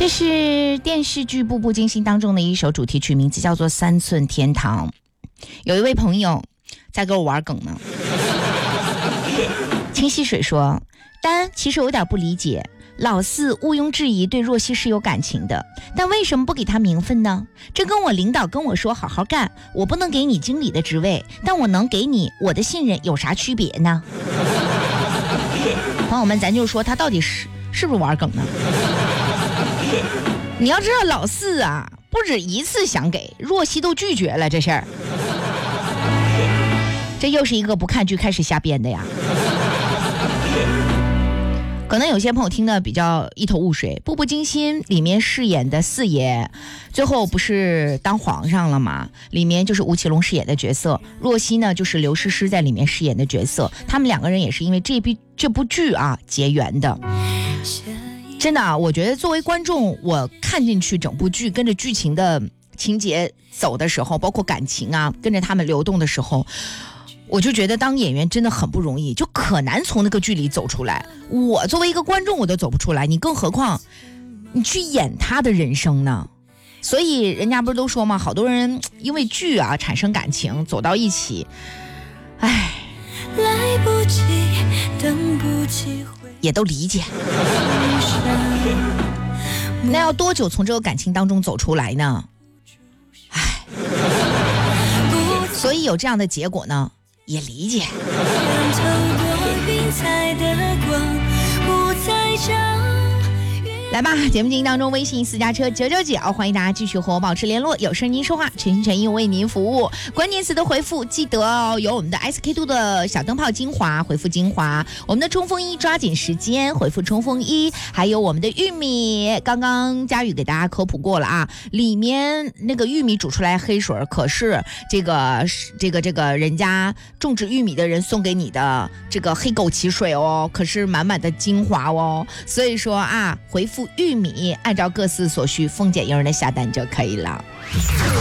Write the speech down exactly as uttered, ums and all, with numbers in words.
这是电视剧《步步惊心》当中的一首主题曲，名字叫做《三寸天堂》。有一位朋友在跟我玩梗呢。清溪水说，丹其实有点不理解，老四毋庸置疑对若曦是有感情的，但为什么不给他名分呢？这跟我领导跟我说好好干，我不能给你经理的职位，但我能给你我的信任，有啥区别呢？朋友们，咱就说他到底是是不是玩梗呢？你要知道老四啊，不止一次想给，若曦都拒绝了这事儿。这又是一个不看剧开始瞎编的呀。可能有些朋友听的比较一头雾水，《步步惊心》里面饰演的四爷最后不是当皇上了吗？里面就是吴奇隆饰演的角色，若曦呢就是刘诗诗在里面饰演的角色，他们两个人也是因为这部这部剧啊结缘的。真的啊，我觉得作为观众，我看进去整部剧，跟着剧情的情节走的时候，包括感情啊，跟着他们流动的时候，我就觉得当演员真的很不容易，就可难从那个剧里走出来。我作为一个观众我都走不出来，你更何况你去演他的人生呢？所以人家不是都说吗，好多人因为剧啊产生感情走到一起，唉，来不及等不及也都理解。那要多久从这个感情当中走出来呢？唉，所以有这样的结果呢也理解。来吧，节目进行当中，微信私家车九九九，欢迎大家继续和我保持联络，有声您说话，诚心诚意为您服务。关键词的回复记得哦，有我们的 S K two 的小灯泡精华，回复精华；我们的冲锋衣抓紧时间，回复冲锋衣；还有我们的玉米，刚刚佳宇给大家科普过了啊，里面那个玉米煮出来黑水，可是这个这个这个人家种植玉米的人送给你的这个黑枸杞水哦，可是满满的精华哦。所以说啊，回复玉米，按照各司所需，丰俭由人的下单就可以了。